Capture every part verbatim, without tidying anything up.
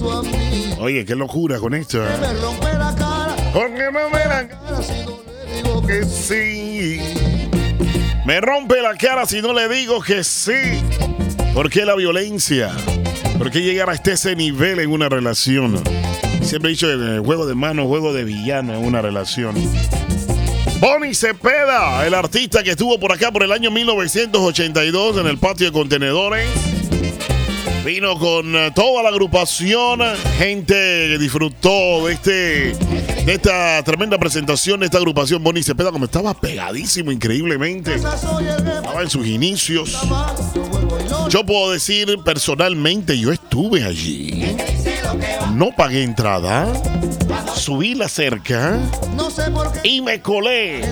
Oye, qué locura con esto, ¿eh? Porque no me la cara si no le digo que sí. Me rompe la cara si no le digo que sí. ¿Por qué la violencia? ¿Por qué llegar hasta ese nivel en una relación? Siempre he dicho eh, juego de mano, juego de villano en una relación. Bonnie Cepeda, el artista que estuvo por acá por el año mil novecientos ochenta y dos en el patio de contenedores. Vino con uh, toda la agrupación, gente que disfrutó de, este, de esta tremenda presentación de esta agrupación. Bonnie Cepeda, como estaba pegadísimo increíblemente, estaba en sus inicios. Yo puedo decir personalmente, yo estuve allí, no pagué entrada, subí la cerca y me colé.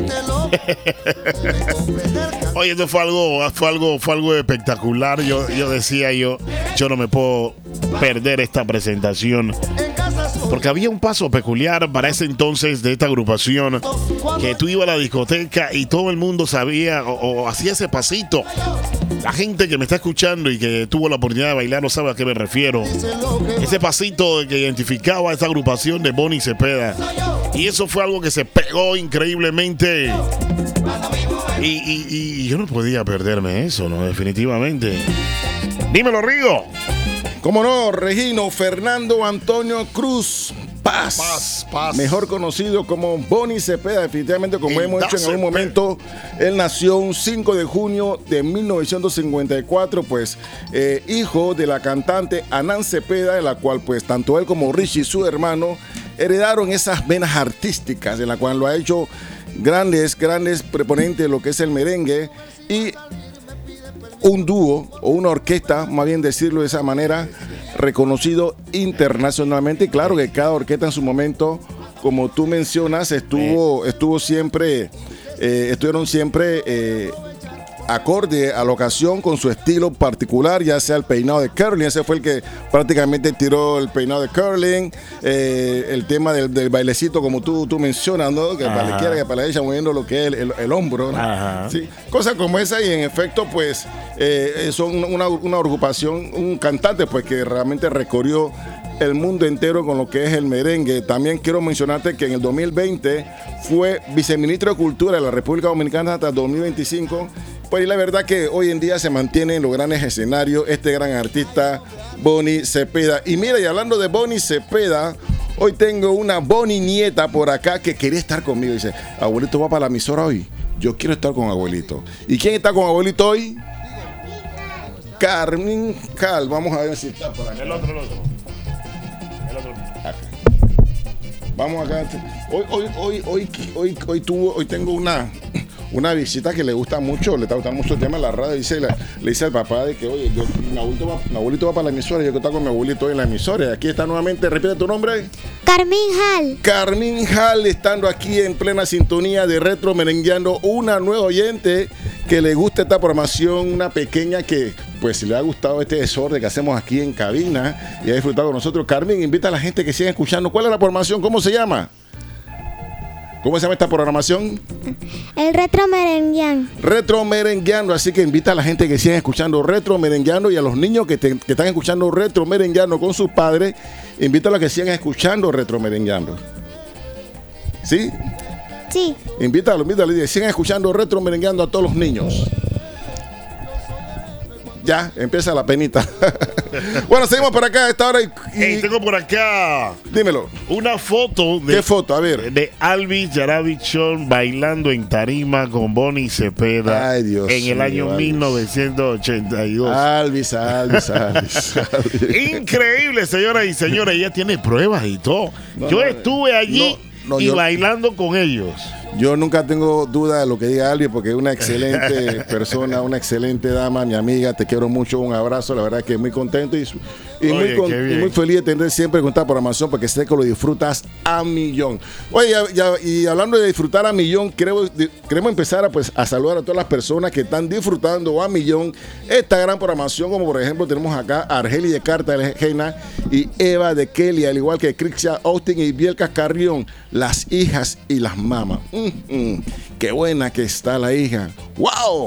Oye, esto fue algo, fue algo, fue algo espectacular. Yo, yo decía yo, yo no me puedo perder esta presentación. Porque había un paso peculiar para ese entonces de esta agrupación, que tú ibas a la discoteca y todo el mundo sabía o, o hacía ese pasito. La gente que me está escuchando y que tuvo la oportunidad de bailar no sabe a qué me refiero. Ese pasito que identificaba a esta agrupación de Bonnie Cepeda. Y eso fue algo que se pegó increíblemente. Y, y, y yo no podía perderme eso, ¿no? Definitivamente. Dímelo, Rigo. ¿Cómo no? Regino Fernando Antonio Cruz Paz, Paz, Paz. Mejor conocido como Bonnie Cepeda. Definitivamente, como El hemos dicho en algún momento, él nació un cinco de junio de mil novecientos cincuenta y cuatro, pues eh, hijo de la cantante Anán Cepeda, en la cual pues tanto él como Richie, su hermano, heredaron esas venas artísticas, en la cual lo ha hecho grandes, grandes preponentes de lo que es el merengue y un dúo o una orquesta, más bien decirlo de esa manera, reconocido internacionalmente. Y claro que cada orquesta en su momento, como tú mencionas, estuvo, estuvo siempre, eh, estuvieron siempre eh, acorde a la ocasión con su estilo particular, ya sea el peinado de curling. Ese fue el que prácticamente tiró el peinado de curling, eh, el tema del, del bailecito, como tú, tú mencionas, ¿no? Que para la izquierda, que para la derecha, moviendo lo que es el, el, el hombro, ¿no? Sí, cosas como esa. Y en efecto, pues eh, son una, una agrupación, un cantante pues que realmente recorrió el mundo entero con lo que es el merengue. También quiero mencionarte que en el dos mil veinte fue viceministro de Cultura de la República Dominicana hasta dos mil veinticinco. Pues la verdad que hoy en día se mantiene en los grandes escenarios este gran artista Bonnie Cepeda. Y mira, y hablando de Bonnie Cepeda, hoy tengo una Bonnie nieta por acá que quería estar conmigo. Dice, abuelito va para la emisora hoy. Yo quiero estar con abuelito. ¿Y quién está con abuelito hoy? Carmen Cal. Vamos a ver si está por acá. El otro, el otro. El otro. Acá. Vamos acá. Hoy, hoy, hoy, hoy, hoy, hoy, tuvo, hoy tengo una... una visita que le gusta mucho, le está gustando mucho el tema de la radio. Dice, le, le dice al papá de que, oye, yo, mi, abuelito va, mi abuelito va para la emisora, yo quiero estar con mi abuelito hoy en la emisora. Y aquí está nuevamente, repite tu nombre. Carmen Hall. Carmen Hall, estando aquí en plena sintonía de Retro Merengueando, una nueva oyente que le gusta esta programación, una pequeña que, pues, si le ha gustado este desorden que hacemos aquí en cabina y ha disfrutado con nosotros. Carmen, invita a la gente que siga escuchando. ¿Cuál es la programación? ¿Cómo se llama? ¿Cómo se llama esta programación? El Retro Merengueando. Retro Merengueando, así que invita a la gente que siga escuchando Retro Merengueando y a los niños que, te, que están escuchando Retro Merengueando con sus padres, invita a los que sigan escuchando Retro Merengueando. ¿Sí? Sí. Invítalo, invítalo y sigan escuchando Retro Merengueando a todos los niños. Ya, empieza la penita. Bueno, seguimos por acá a esta hora y, y... Hey, tengo por acá. Dímelo. Una foto de. ¿Qué foto? A ver. De Alvis Yaravichon bailando en tarima con Bonnie Cepeda. Ay, Dios en el mío, año Alvis. mil novecientos ochenta y dos. Alvis, Alvis, Alvis, Alvis. Increíble, señoras y señores. Ella tiene pruebas y todo. No, yo no, estuve allí no, no, y yo- bailando con ellos. Yo nunca tengo duda de lo que diga Alvis, porque es una excelente persona, una excelente dama, mi amiga, te quiero mucho, un abrazo, la verdad que muy contento y, y, muy, Oye, con- qué y bien. muy feliz de tener siempre con esta programación, porque sé que lo disfrutas a millón. Oye, ya- ya- y hablando de disfrutar a millón, queremos, de- queremos empezar a, pues, a saludar a todas las personas que están disfrutando a millón esta gran programación, como por ejemplo tenemos acá a Argeli de Cartagena y Eva de Kelly, al igual que Crixia Austin y Bielka Carrión, las hijas y las mamás. Mm, mm, qué buena que está la hija. ¡Wow!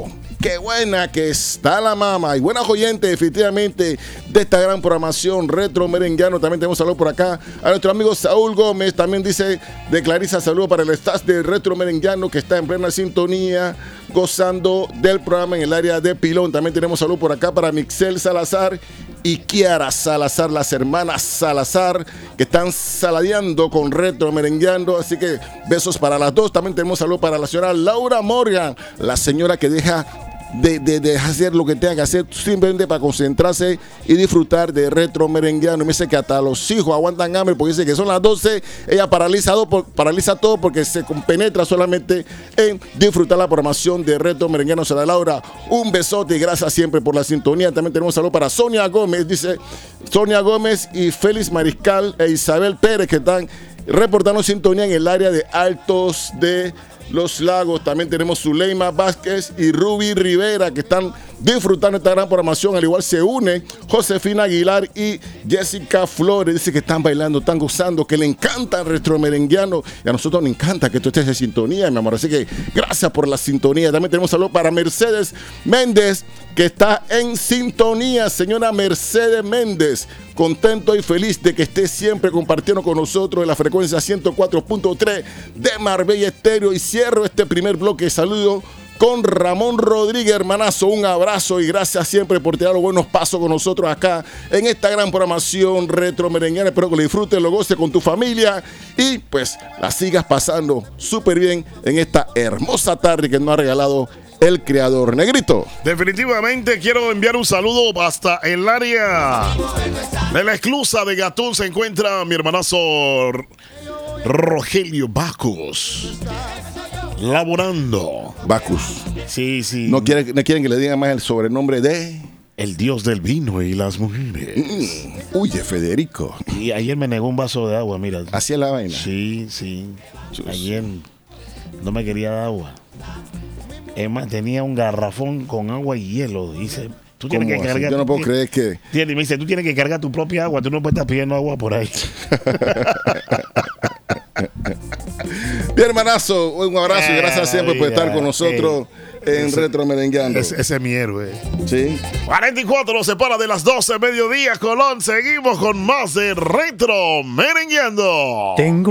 qué buena que está la mama. Y buenas oyentes, definitivamente, de esta gran programación Retro Merenguiano. También tenemos saludos por acá a nuestro amigo Saúl Gómez. También dice de Clarisa, saludos para el staff de Retro Merenguiano que está en plena sintonía, gozando del programa en el área de Pilón. También tenemos salud por acá para Mixel Salazar y Kiara Salazar, las hermanas Salazar, que están saladeando con Retro Merengueando. Así que besos para las dos. También tenemos salud para la señora Laura Morgan, la señora que deja de, de, de hacer lo que tenga que hacer simplemente para concentrarse y disfrutar de Retro Merengueando. Y me dice que hasta los hijos aguantan hambre porque dice que son las doce. Ella paraliza, paraliza todo porque se compenetra solamente en disfrutar la programación de Retro Merengueando. Señora Laura, un besote y gracias siempre por la sintonía. También tenemos saludo para Sonia Gómez, dice Sonia Gómez y Félix Mariscal e Isabel Pérez, que están reportando sintonía en el área de Altos de Los Lagos. También tenemos Zuleima Vázquez y Ruby Rivera, que están disfrutando esta gran programación. Al igual se une Josefina Aguilar y Jessica Flores. Dice que están bailando, están gozando, que le encanta el Retro Merenguiano. Y a nosotros nos encanta que tú estés en sintonía, mi amor. Así que gracias por la sintonía. También tenemos saludos para Mercedes Méndez, que está en sintonía. Señora Mercedes Méndez, contento y feliz de que esté siempre compartiendo con nosotros en la frecuencia ciento cuatro punto tres de Marbella Estéreo. Y cierro este primer bloque de saludos con Ramón Rodríguez, hermanazo. Un abrazo y gracias siempre por tirar los buenos pasos con nosotros acá en esta gran programación Retro Merenguiano. Espero que lo disfrutes, lo goces con tu familia y pues la sigas pasando súper bien en esta hermosa tarde que nos ha regalado el creador. Negrito. Definitivamente quiero enviar un saludo hasta el área de la esclusa de Gatún. Se encuentra mi hermanazo Rogelio Bacus, laborando. Bacus. Sí, sí. No quieren, no quieren que le digan más el sobrenombre de... el dios del vino y las mujeres. Mm, huye, Federico. Y ayer me negó un vaso de agua, mira. ¿Así es la vaina? Sí, sí. Ayer no me quería dar agua. Es más, tenía un garrafón con agua y hielo. Dice, tú tienes que cargar. Yo no puedo creer que. Y me dice, tú tienes que cargar tu propia agua. Tú no puedes estar pidiendo agua por ahí. Bien, hermanazo, un abrazo y gracias siempre por estar con nosotros eh, en ese, Retro Merengueando. Ese, ese es mi héroe. Sí. cuarenta y cuatro nos separa de las doce, mediodía, Colón. Seguimos con más de Retro Merengueando. Tengo